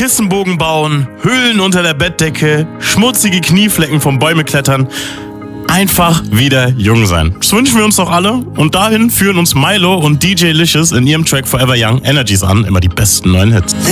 Kissenbogen bauen, Höhlen unter der Bettdecke, schmutzige Knieflecken vom Bäume klettern. Einfach wieder jung sein. Das wünschen wir uns doch alle. Und dahin führen uns Milo und DJ Licious in ihrem Track Forever Young Energies an. Immer die besten neuen Hits.